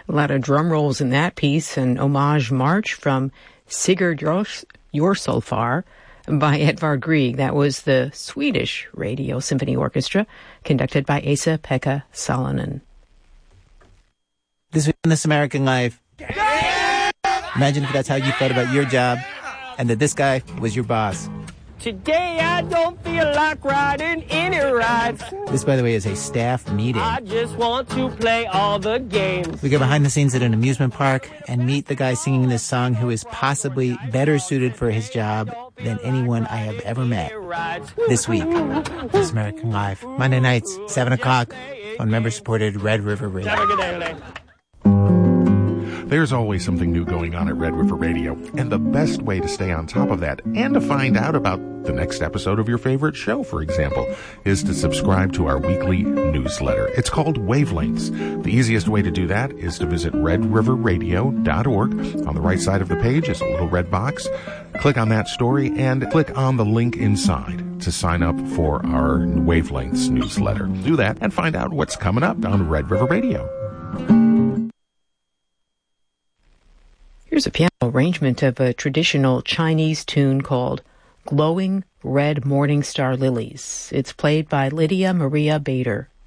A lot of drum rolls in that piece, an homage march from Sigurd Jorsalfar by Edvard Grieg. That was the Swedish Radio Symphony Orchestra, conducted by Esa-Pekka Salonen. This week on This American Life. Imagine if that's how you felt about your job, and that this guy was your boss. Today I don't feel like riding any rides. This, by the way, is a staff meeting. I just want to play all the games. We go behind the scenes at an amusement park and meet the guy singing this song who is possibly better suited for his job than anyone I have ever met. This week, This American Life. Monday nights, 7 o'clock, on member-supported Red River Radio. Have a good day. There's always something new going on at Red River Radio, and the best way to stay on top of that and to find out about the next episode of your favorite show, for example, is to subscribe to our weekly newsletter. It's called Wavelengths. The easiest way to do that is to visit redriverradio.org. On the right side of the page is a little red box. Click on that story and click on the link inside to sign up for our Wavelengths newsletter. Do that and find out what's coming up on Red River Radio. Here's a piano arrangement of a traditional Chinese tune called Glowing Red Morning Star Lilies. It's played by Lydia Maria Bader.